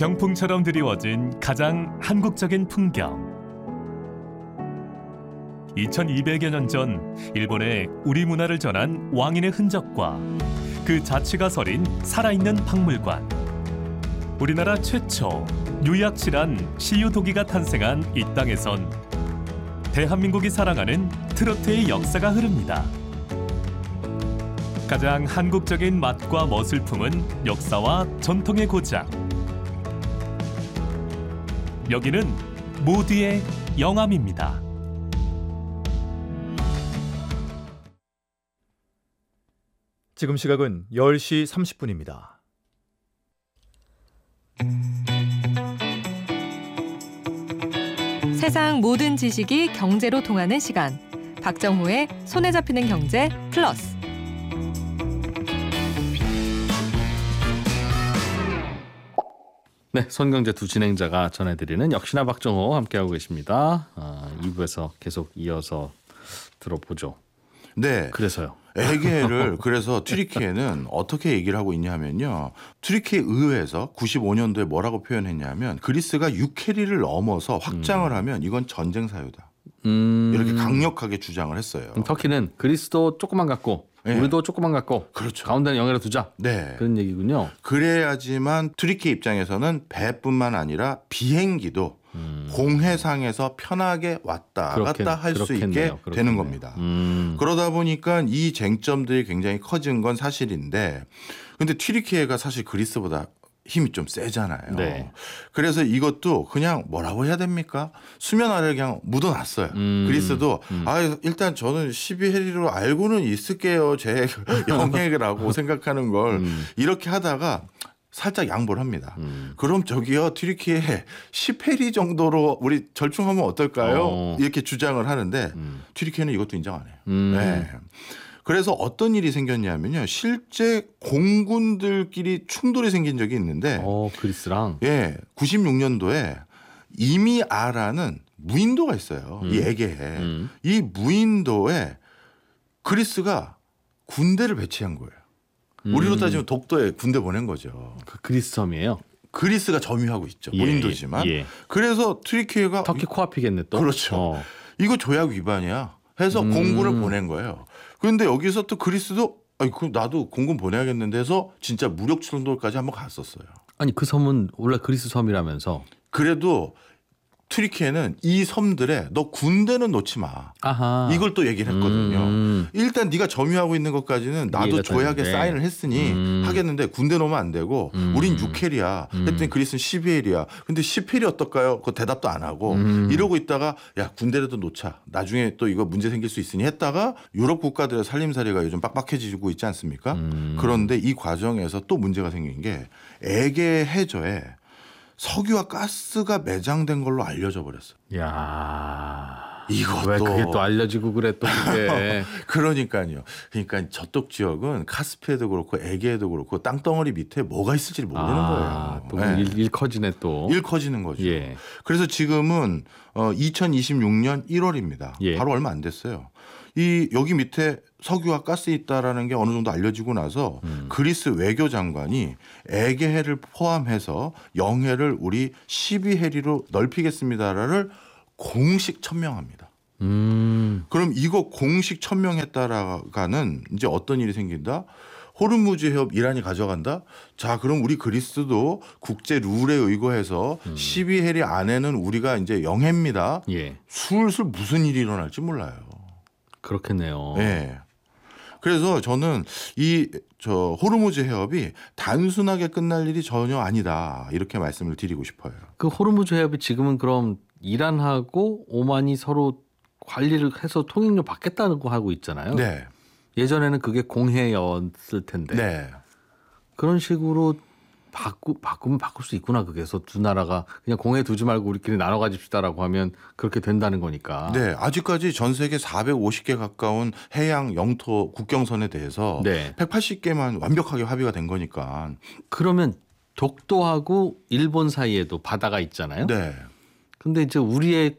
병풍처럼 드리워진 가장 한국적인 풍경. 2200여 년 전 일본에 우리 문화를 전한 왕인의 흔적과 그 자취가 서린 살아있는 박물관. 우리나라 최초 유약실한 시유도기가 탄생한 이 땅에선 대한민국이 사랑하는 트로트의 역사가 흐릅니다. 가장 한국적인 맛과 멋을 품은 역사와 전통의 고장. 여기는 모두의 영암입니다. 지금 시각은 10시 30분입니다. 세상 모든 지식이 경제로 통하는 시간. 박정호의 손에 잡히는 경제 플러스. 네, 손경제 두 진행자가 전해드리는 역시나 박정호 함께하고 계십니다. 2부에서 계속 이어서 들어보죠. 네. 그래서요. 에게를 그래서 튀르키예는 어떻게 얘기를 하고 있냐면요. 튀르키예 의회에서 95년도에 뭐라고 표현했냐면 그리스가 유케리를 넘어서 확장을 하면 이건 전쟁 사유다. 이렇게 강력하게 주장을 했어요. 터키는 그리스도 조금만 갖고 네. 우리도 조금만 갖고 그렇죠. 가운데는 영해로 두자. 네. 그런 얘기군요. 그래야지만 튀르키예 입장에서는 배뿐만 아니라 비행기도 공해상에서 편하게 왔다 갔다 할 수 있게 되는 겁니다. 그러다 보니까 이 쟁점들이 굉장히 커진 건 사실인데 근데 튀르키예가 사실 그리스보다 힘이 좀 세잖아요. 네. 그래서 이것도 그냥 뭐라고 해야 됩니까? 수면 아래를 그냥 묻어놨어요. 그리스도 일단 저는 12해리로 알고는 있을게요. 제 영예라고 생각하는 걸 이렇게 하다가 살짝 양보를 합니다. 그럼 저기요 튀르키예 10해리 정도로 우리 절충하면 어떨까요? 이렇게 주장을 하는데 튀르키예는 이것도 인정 안 해요. 네. 그래서 어떤 일이 생겼냐면요. 실제 공군들끼리 충돌이 생긴 적이 있는데 그리스랑 96년도에 이미아라는 무인도가 있어요. 이 에게해. 이 무인도에 그리스가 군대를 배치한 거예요. 우리로 따지면 독도에 군대 보낸 거죠. 그 그리스 섬이에요. 그리스가 점유하고 있죠. 무인도지만. 그래서 튀르키예가 터키 코앞이겠네 또. 그렇죠. 이거 조약 위반이야. 해서 공군을 보낸 거예요. 그런데 여기서 또 그리스도 그럼 나도 공군 보내야겠는데 해서 진짜 무력 충돌까지 한번 갔었어요. 아니 그 섬은 원래 그리스 섬이라면서. 그래도 튀르키예는 이 섬들에 너 군대는 놓지 마. 아하. 이걸 또 얘기를 했거든요. 일단 네가 점유하고 있는 것까지는 나도 조약에 사인을 했으니 하겠는데 군대 놓으면 안 되고 우린 6헬이야. 했더니 그리스는 12헬이야. 근데 10헬이 어떨까요? 그 대답도 안 하고 이러고 있다가 야 군대라도 놓자. 나중에 또 이거 문제 생길 수 있으니 했다가 유럽 국가들의 살림살이가 요즘 빡빡해지고 있지 않습니까? 그런데 이 과정에서 또 문제가 생긴 게 에게 해저에 석유와 가스가 매장된 걸로 알려져 버렸어. 야, 이것도 왜 그게 또 알려지고 그래 또 그게. 그러니까요. 그러니까 저쪽 지역은 카스피해도 그렇고 에게해도 그렇고 땅덩어리 밑에 뭐가 있을지 모르는 거예요. 또 일 커지네 또. 일 커지는 거죠. 그래서 지금은 2026년 1월입니다. 바로 얼마 안 됐어요. 여기 밑에 석유와 가스 있다라는 게 어느 정도 알려지고 나서 그리스 외교장관이 에게해를 포함해서 영해를 우리 12해리로 넓히겠습니다를 공식 천명합니다. 그럼 이거 공식 천명했다라가는 이제 어떤 일이 생긴다? 호르무즈 해협 이란이 가져간다? 자, 그럼 우리 그리스도 국제 룰에 의거해서 12해리 안에는 우리가 이제 영해입니다. 슬슬 무슨 일이 일어날지 몰라요. 그렇겠네요. 네. 그래서 저는 호르무즈 해협이 단순하게 끝날 일이 전혀 아니다. 이렇게 말씀을 드리고 싶어요. 그 호르무즈 해협이 지금은 그럼 이란하고 오만이 서로 관리를 해서 통행료 받겠다고 하고 있잖아요. 네. 예전에는 그게 공해였을 텐데. 네. 그런 식으로 바꾸면 바꿀 수 있구나. 그래서 두 나라가 그냥 공해 두지 말고 우리끼리 나눠 가집시다라고 하면 그렇게 된다는 거니까. 네, 아직까지 전 세계 450개 가까운 해양 영토 국경선에 대해서 180개만 완벽하게 합의가 된 거니까. 그러면 독도하고 일본 사이에도 바다가 있잖아요. 네. 근데 이제 우리의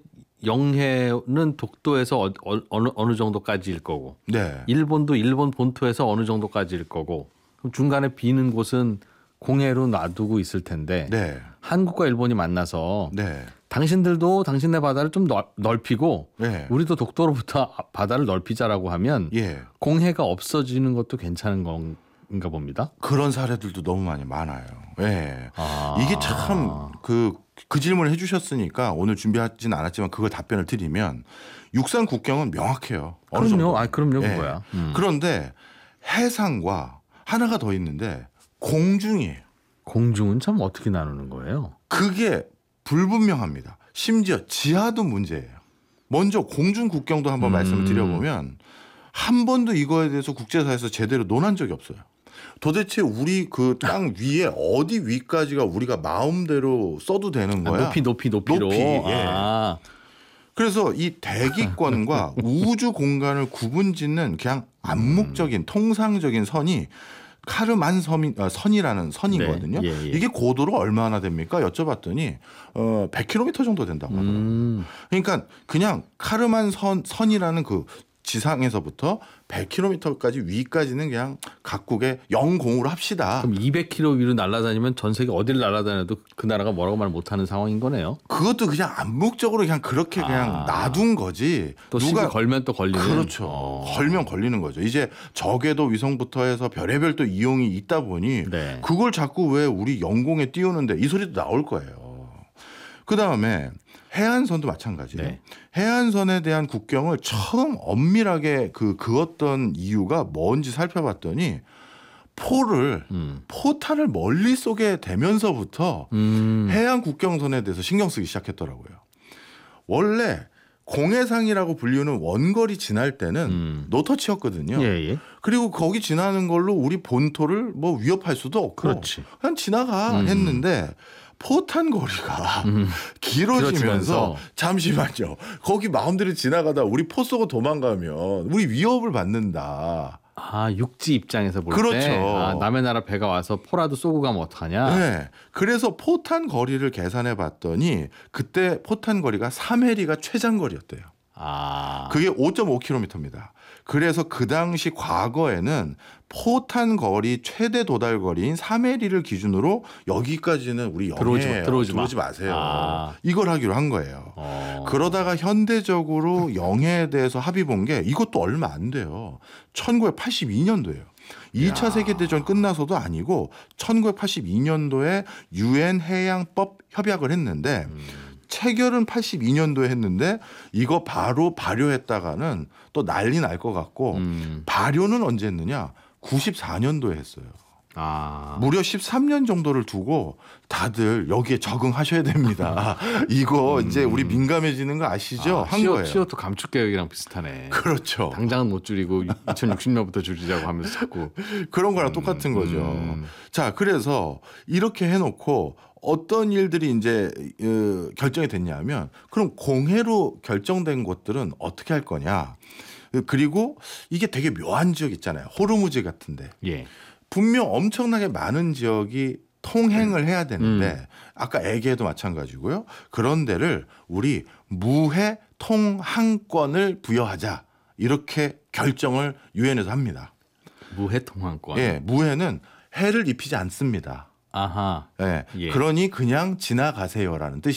영해는 독도에서 어느 정도까지일 거고, 일본도 일본 본토에서 어느 정도까지일 거고, 그럼 중간에 비는 곳은 공해로 놔두고 있을 텐데 한국과 일본이 만나서 네. 당신들도 당신네 바다를 좀 넓히고 네. 우리도 독도로부터 바다를 넓히자라고 하면 예. 공해가 없어지는 것도 괜찮은 건가 봅니다. 그런 사례들도 너무 많아요. 예. 이게 참 그 질문을 해주셨으니까 오늘 준비하진 않았지만 그걸 답변을 드리면 육상 국경은 명확해요. 어느 정도. 그럼요. 예. 그거야. 그런데 해상과 하나가 더 있는데 공중이에요. 공중은 참 어떻게 나누는 거예요? 그게 불분명합니다. 심지어 지하도 문제예요. 먼저 공중 국경도 한번 말씀을 드려보면 한 번도 이거에 대해서 국제사회에서 제대로 논한 적이 없어요. 도대체 우리 그 땅 위에 어디 위까지가 우리가 마음대로 써도 되는 거야? 높이로. 예. 그래서 이 대기권과 우주 공간을 구분짓는 그냥 암묵적인 통상적인 선이 카르만 선이라는 선이거든요. 네. 예. 이게 고도로 얼마나 됩니까? 여쭤봤더니 100km 정도 된다고 하더라고요. 그러니까 그냥 카르만 선이라는 그 지상에서부터 100km까지 위까지는 그냥 각국의 영공으로 합시다. 그럼 200km 위로 날아다니면 전 세계 어디를 날아다녀도 그 나라가 뭐라고 말 못하는 상황인 거네요. 그것도 그냥 암묵적으로 그냥 그렇게 그냥 놔둔 거지. 또 누가 걸면 또 걸리는. 그렇죠. 걸면 걸리는 거죠. 이제 저궤도 위성부터 해서 별의별 또 이용이 있다 보니 네. 그걸 자꾸 왜 우리 영공에 띄우는데 이 소리도 나올 거예요. 그다음에 해안선도 마찬가지예요. 네. 해안선에 대한 국경을 처음 엄밀하게 그었던 이유가 뭔지 살펴봤더니 포탄을 멀리 쏘게 되면서부터 해안 국경선에 대해서 신경 쓰기 시작했더라고요. 원래 공해상이라고 불리는 원거리 지날 때는 노터치였거든요. 예. 그리고 거기 지나는 걸로 우리 본토를 뭐 위협할 수도 없고 그렇지. 그냥 지나가 했는데 포탄 거리가 길어지면서 잠시만요. 거기 마음대로 지나가다 우리 포 쏘고 도망가면 우리 위협을 받는다. 육지 입장에서 볼 그렇죠. 때 남의 나라 배가 와서 포라도 쏘고 가면 어떡하냐. 네. 그래서 포탄 거리를 계산해 봤더니 그때 포탄 거리가 3해리가 최장거리였대요. 그게 5.5km입니다. 그래서 그 당시 과거에는 포탄 거리 최대 도달 거리인 3해리를 기준으로 여기까지는 우리 영해예요. 들어오지 마세요. 이걸 하기로 한 거예요. 그러다가 현대적으로 영해에 대해서 합의 본 게 이것도 얼마 안 돼요. 1982년도예요. 2차 세계대전 끝나서도 아니고 1982년도에 유엔 해양법 협약을 했는데 체결은 82년도에 했는데 이거 바로 발효했다가는 또 난리 날 것 같고 발효는 언제 했느냐? 94년도에 했어요. 무려 13년 정도를 두고 다들 여기에 적응하셔야 됩니다. 이거 이제 우리 민감해지는 거 아시죠? 한 거예요. CO2 감축 계획이랑 비슷하네. 그렇죠. 당장은 못 줄이고 2060년부터 줄이자고 하면서 자꾸. 그런 거랑 똑같은 거죠. 자, 그래서 이렇게 해놓고 어떤 일들이 이제 결정이 됐냐면 그럼 공해로 결정된 곳들은 어떻게 할 거냐. 그리고 이게 되게 묘한 지역 있잖아요. 호르무즈 같은데. 예. 분명 엄청나게 많은 지역이 통행을 해야 되는데 아까 에게도 마찬가지고요. 그런 데를 우리 무해 통항권을 부여하자. 이렇게 결정을 유엔에서 합니다. 무해 통항권. 예, 무해는 해를 입히지 않습니다. 아하. 예. 예. 그러니 그냥 지나가세요라는 뜻이